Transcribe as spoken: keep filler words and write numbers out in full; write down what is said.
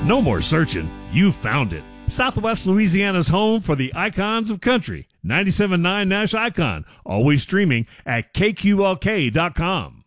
No more searching. You found it. Southwest Louisiana's home for the icons of country. ninety-seven point nine Nash Icon. Always streaming at K Q L K dot com.